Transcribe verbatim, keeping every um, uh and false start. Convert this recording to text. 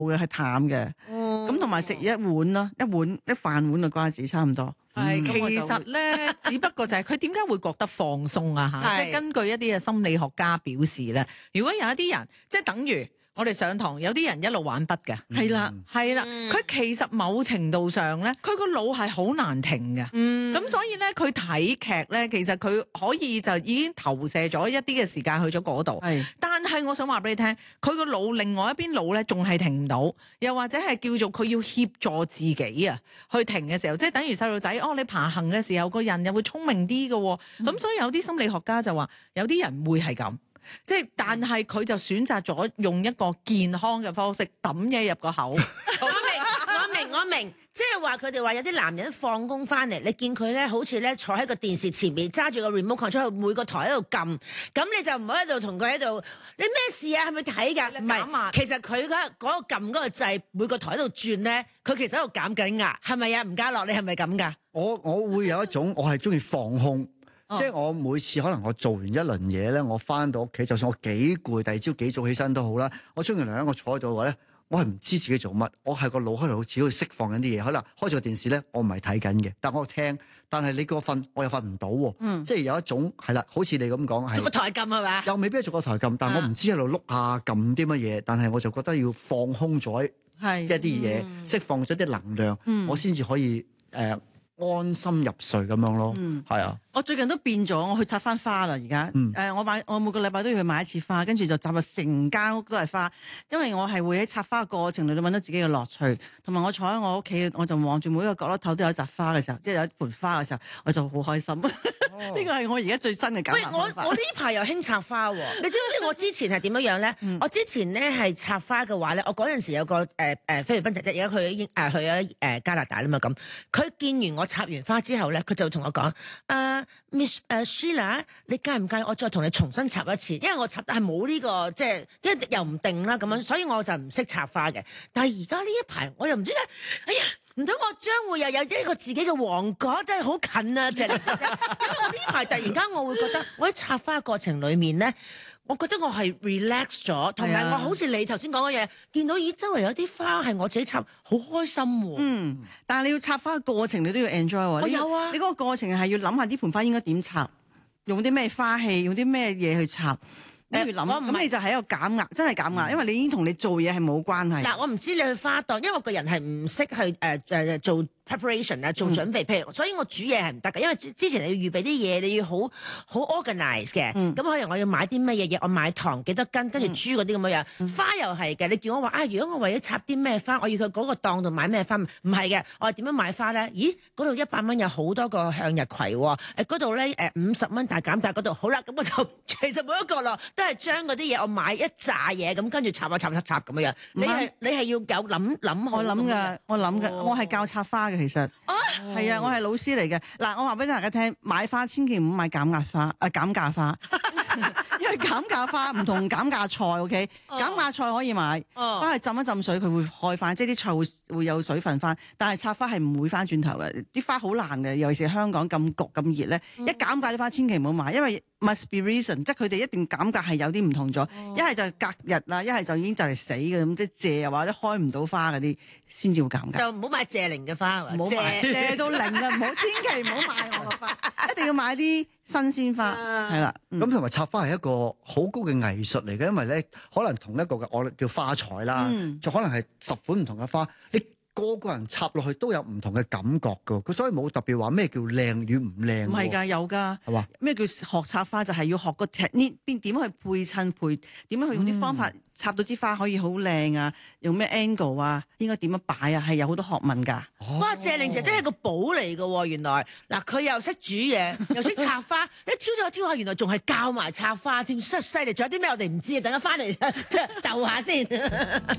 嘅，係淡嘅。咁同埋食一碗咯，一碗一飯碗嘅瓜子差唔多。 係， 嗯其實咧，只不過就係佢點解會覺得放鬆啊？嚇，即係根據一啲嘅心理學家表示咧，如果有一啲人，即係等於我哋上堂有啲人一路玩筆嘅， 係啦， 係啦，佢其實某程度上咧，佢個腦係好難停嘅。 嗯， 咁所以咧，佢睇劇咧，其實佢可以就已經投射咗一啲嘅時間去咗嗰度。 係。 但係我想話俾你聽，佢個腦另外一邊腦咧，仲係停唔到，又或者係叫做佢要協助自己啊，去停嘅時候，即係等於細路仔哦，你爬行嘅時候，個人又會聰明啲嘅喎。咁、嗯、所以有啲心理學家就話，有啲人會係咁。即係，但係佢就選擇咗用一個健康嘅方式抌嘢入個口。 我明，我明，我明，即係話佢哋話有啲男人放工翻嚟，你見佢咧好似咧坐喺個電視前面揸住個 remote control，每個台喺度撳，咁你就唔好喺度同佢喺度，你咩事啊？係咪睇㗎？唔係，其實佢嗰嗰個撳嗰個掣，每個台喺度轉咧，佢其實喺度減緊壓，係咪啊？吳家樂，你係咪咁㗎？ 我我會有一種，我係中意放空。即係我每次可能我做完一輪嘢咧，我翻到屋企，就算我幾攰，第二朝幾早起身都好啦。我沖完涼，我坐喺度嘅話咧，我係唔知自己做乜，我係個腦開度好似喺度釋放緊啲嘢。可能開住個電視咧，我唔係睇緊嘅，但我聽。但係你個瞓，我又瞓唔到喎。嗯，即係有一種係啦，好似你咁講係。 做個台撳係嘛？ 又未必係做個台撳，但我唔知喺度碌下撳啲乜嘢，但係我就覺得要放空咗一啲嘢，嗯、釋放咗啲能量，嗯、我先至可以誒。呃安心入睡咁樣咯，嗯，係啊。 我最近都變咗，我去插翻花啦，而家。誒、嗯呃，我買我每個禮拜都要去買一次花，跟住就插到成間屋都係花。因為我係會喺插花嘅過程裏面揾到自己嘅樂趣，同埋我坐喺我屋企，我就望住每一個角落頭都有一扎花嘅時候，即係有一盆花嘅時候，我就好開心。呢個係我而家最新嘅感覺。 喂，我我呢排又興插花喎，你知唔知我之前係點樣樣咧？嗯、我之前咧係插花嘅話咧，我嗰陣時有個誒誒、呃、菲律賓姐姐，而家佢已經誒去咗誒加拿大啦嘛咁，佢見完我插完花之後咧，佢就同我講：誒、uh, Miss 誒、uh, Sheila，你介唔介意我再同你重新插一次？因為我插得係冇呢個即係，因為又唔定啦咁樣，所以我就唔識插花嘅。但係而家呢一排我又唔知咧，哎呀，唔通我將會又有一個自己嘅王國，真係好近啊！謝玲姐姐，因為我呢排突然間我會覺得，我喺插花嘅過程裡面咧。我覺得我係 relax 咗，同埋我好似你頭先講嘅嘢，見到咦周圍有啲花係我自己插，好開心喎。 嗯，但係你要插花嘅過程你都要 enjoy 喎。 我有啊， 你嗰個過程係要諗下呢盆花應該點插，用啲咩花器，用啲咩嘢去插。你要諗，咁你就係一個減壓，真係減壓，因為你已經同你做嘢係冇關係。 嗱，我唔知你去花檔，因為我個人係唔識去誒誒、呃、做 preparation 啊，做準備，譬如，所以我煮嘢係唔得嘅，因為之前你要預備啲嘢，你要好好 organize 嘅。咁、嗯、可能我要買啲乜嘢嘢，我買糖幾多斤，跟住豬嗰啲咁樣樣。嗯、花又係嘅，你叫我話啊，如果我為咗插啲咩花，我要去嗰個檔度買咩花，唔係嘅，我係點樣買花咧？咦，嗰度一百蚊有好多個向日葵喎，誒嗰度咧誒五十蚊大減價嗰度，好啦，咁我就其實每一個咯，都係將嗰啲嘢我買一紮嘢，咁跟住插啊插插插咁樣樣。你係你係要有諗諗我諗㗎，我諗㗎， 哦、 我係教插花嘅其實。係啊，啊，我係老師嚟嘅。嗱，我話俾大家聽，買花千祈唔好買減壓花，啊減價花，因為減價花唔同減價菜，OK？減價菜可以買，花係浸一浸水，佢會開翻，即係啲菜會會有水分翻。但係插花係唔會翻轉頭嘅，啲花好難嘅，尤其是香港咁焗咁熱咧，嗯、一減價啲花千祈唔好買，因為 must be reason，即係佢哋一定減價係有啲唔同咗，一係、哦、就隔日啦，一係就已經就嚟死嘅咁，即係謝或者開唔到花嗰啲先至會減價。 就唔好買謝玲嘅花， 唔好買謝到零啊！唔好千祈唔好買我個花，一定要買啲新鮮花，係啦、啊。 咁同埋插花係一個好高嘅藝術嚟嘅，因為咧可能同一個嘅我叫花材啦，嗯、就可能係十款唔同嘅花，你個個人插落去都有唔同嘅感覺㗎，佢所以冇特別話咩叫靚與唔靚。唔係㗎，有㗎，係嘛？咩叫學插花就係、是、要學個 technique，邊點去配襯配，點樣去用啲方法插到支花可以好靚啊？用咩 angle 啊？應該點樣擺啊？係有好多學問㗎。 哦、 哇！謝玲姐真係個寶嚟㗎喎，原來嗱佢又識煮嘢，又識插花，一挑咗挑下，原來仲係教埋插花添，真係犀利！仲有啲咩我哋唔知啊？等下翻嚟即係鬥下先。